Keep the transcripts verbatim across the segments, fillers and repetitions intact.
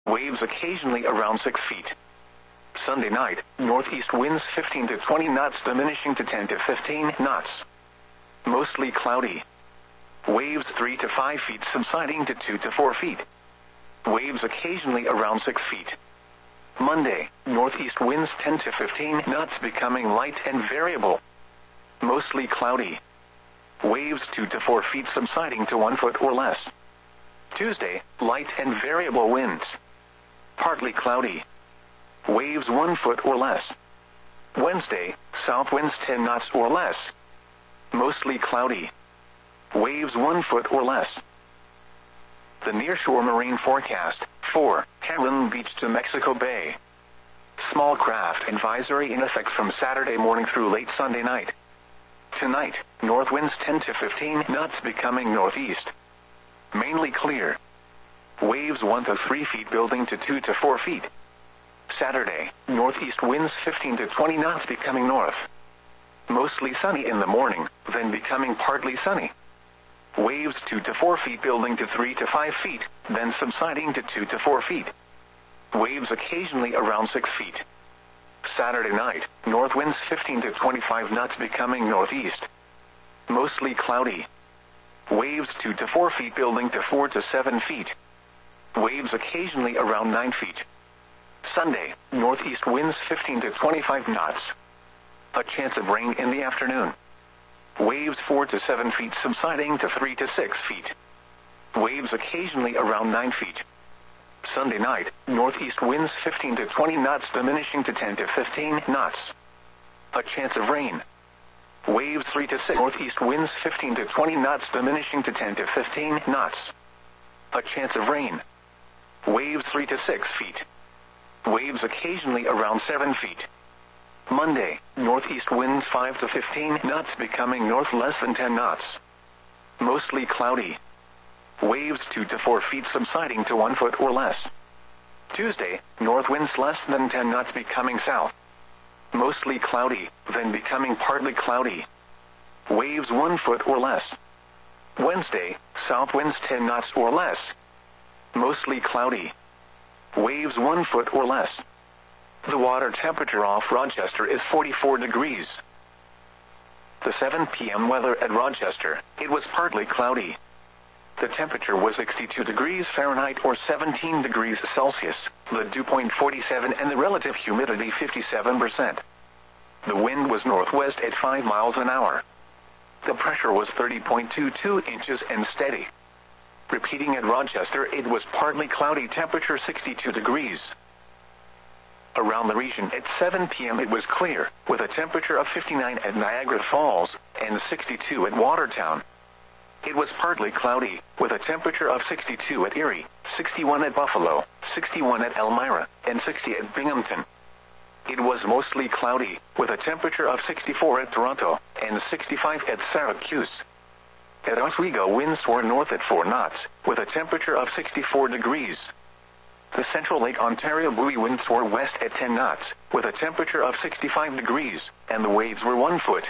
Waves occasionally around six feet. Sunday night, northeast winds fifteen to twenty knots diminishing to ten to fifteen knots. Mostly cloudy. Waves three to five feet subsiding to two to four feet. Waves occasionally around six feet. Monday, northeast winds ten to fifteen knots becoming light and variable. Mostly cloudy. Waves two to four feet subsiding to one foot or less. Tuesday, light and variable winds. Partly cloudy. Waves one foot or less. Wednesday, south winds ten knots or less. Mostly cloudy. Waves one foot or less. The nearshore marine forecast, for Heron Beach to Mexico Bay. Small craft advisory in effect from Saturday morning through late Sunday night. Tonight, north winds ten to fifteen knots becoming northeast. Mainly clear. Waves one to three feet building to two to four feet. Saturday, northeast winds fifteen to twenty knots becoming north. Mostly sunny in the morning, then becoming partly sunny. Waves two to four feet building to three to five feet, then subsiding to two to four feet. Waves occasionally around six feet. Saturday night, north winds fifteen to twenty-five knots becoming northeast. Mostly cloudy. Waves two to four feet building to four to seven feet. Waves occasionally around nine feet. Sunday, northeast winds fifteen to twenty-five knots. A chance of rain in the afternoon. Waves four to seven feet subsiding to three to six feet. Waves occasionally around nine feet. Sunday night, northeast winds fifteen to twenty knots diminishing to ten to fifteen knots. A chance of rain. Waves three to six. Northeast winds fifteen to twenty knots diminishing to ten to fifteen knots. A chance of rain. Waves three to six feet. Waves occasionally around seven feet. Monday, northeast winds five to fifteen knots becoming north less than ten knots. Mostly cloudy. Waves two to four feet subsiding to one foot or less. Tuesday, north winds less than ten knots becoming south. Mostly cloudy, then becoming partly cloudy. Waves one foot or less. Wednesday, south winds ten knots or less. Mostly cloudy. Waves one foot or less. The water temperature off Rochester is forty-four degrees. The seven p m weather at Rochester, it was partly cloudy. The temperature was sixty-two degrees Fahrenheit or seventeen degrees Celsius, the dew point forty-seven and the relative humidity fifty-seven percent. The wind was northwest at five miles an hour. The pressure was thirty point two two inches and steady. Repeating at Rochester, it was partly cloudy, temperature sixty-two degrees. Around the region at seven p m it was clear, with a temperature of fifty-nine at Niagara Falls and sixty-two at Watertown. It was partly cloudy, with a temperature of sixty-two at Erie, sixty-one at Buffalo, sixty-one at Elmira, and sixty at Binghamton. It was mostly cloudy, with a temperature of sixty-four at Toronto, and sixty-five at Syracuse. At Oswego, winds were north at four knots, with a temperature of sixty-four degrees. The Central Lake Ontario buoy winds were west at ten knots, with a temperature of sixty-five degrees, and the waves were one foot.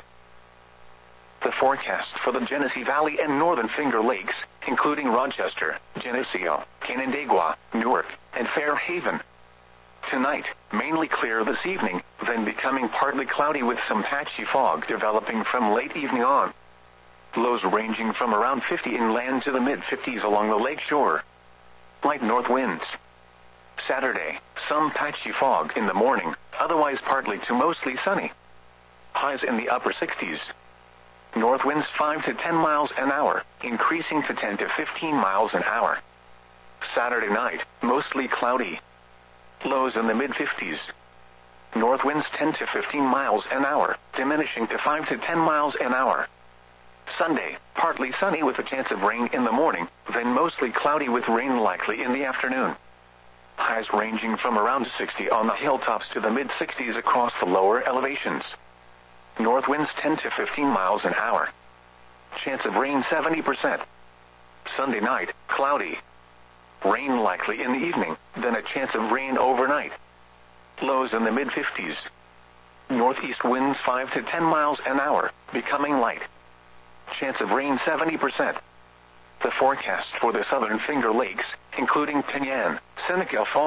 The forecast for the Genesee Valley and Northern Finger Lakes, including Rochester, Geneseo, Canandaigua, Newark, and Fairhaven. Tonight, mainly clear this evening, then becoming partly cloudy with some patchy fog developing from late evening on. Lows ranging from around fifty inland to the mid fifties along the lake shore. Light north winds. Saturday, some patchy fog in the morning, otherwise partly to mostly sunny. Highs in the upper sixties. North winds five to ten miles an hour, increasing to ten to fifteen miles an hour. Saturday night, mostly cloudy. Lows in the mid fifties. North winds ten to fifteen miles an hour, diminishing to five to ten miles an hour. Sunday, partly sunny with a chance of rain in the morning, then mostly cloudy with rain likely in the afternoon. Highs ranging from around sixty on the hilltops to the mid sixties across the lower elevations. North winds ten to fifteen miles an hour. Chance of rain seventy percent. Sunday night, cloudy. Rain likely in the evening, then a chance of rain overnight. Lows in the mid fifties. Northeast winds five to ten miles an hour, becoming light. Chance of rain seventy percent. The forecast for the Southern Finger Lakes, including Pinyan, Seneca Falls,